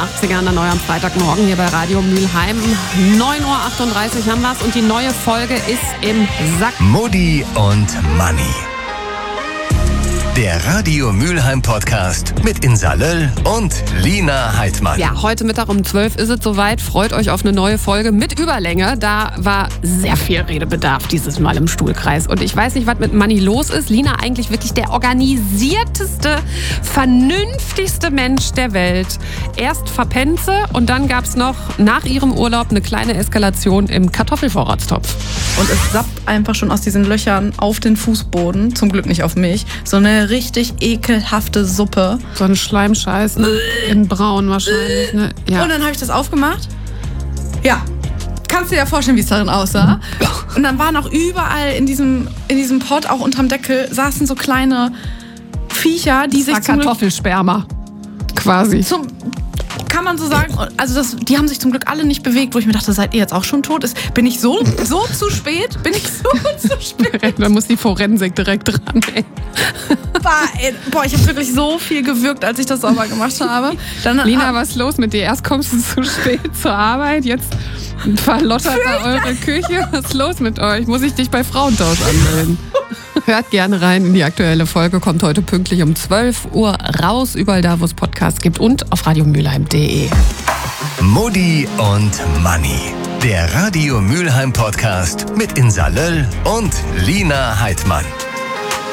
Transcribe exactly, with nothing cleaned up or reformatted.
achtzigern, neu am Freitagmorgen hier bei Radio Mülheim. neun Uhr achtunddreißig haben wir's und die neue Folge ist im Sack. Mutti und Manni. Der Radio Mülheim Podcast mit Insa Löll und Lina Heidmann. Ja, heute Mittag um zwölf ist es soweit. Freut euch auf eine neue Folge mit Überlänge. Da war sehr viel Redebedarf dieses Mal im Stuhlkreis. Und ich weiß nicht, was mit Manni los ist. Lina eigentlich wirklich der organisierteste, vernünftigste Mensch der Welt. Erst verpennt sie und dann gab es noch nach ihrem Urlaub eine kleine Eskalation im Kartoffelvorratstopf. Und es sappt einfach schon aus diesen Löchern auf den Fußboden. Zum Glück nicht auf mich. So eine richtig ekelhafte Suppe. So ein Schleimscheiß, ne? In braun wahrscheinlich, ne? Ja. Und dann habe ich das aufgemacht. Ja, kannst du dir ja vorstellen, wie es darin aussah. Und dann waren auch überall in diesem, in diesem Pott, auch unterm Deckel, saßen so kleine Viecher, die sich zum Kartoffelsperma, quasi. Zum, kann man so sagen, also das, die haben sich zum Glück alle nicht bewegt, wo ich mir dachte, seid ihr jetzt auch schon tot? Ist, bin ich so, so zu spät? Bin ich so zu spät? Da muss die Forensik direkt dran, ey. Boah, ey, boah, ich habe wirklich so viel gewürgt, als ich das sauber gemacht habe. Dann, Lina, was ist los mit dir? Erst kommst du zu spät zur Arbeit, jetzt verlottert da eure Küche. Was ist los mit euch? Muss ich dich bei Frauentausch anmelden? Hört gerne rein in die aktuelle Folge. Kommt heute pünktlich um zwölf Uhr raus. Überall da, wo es Podcasts gibt und auf radiomülheim punkt de. Mutti und Manni. Der Radio Mülheim Podcast mit Insa Löll und Lina Heidmann.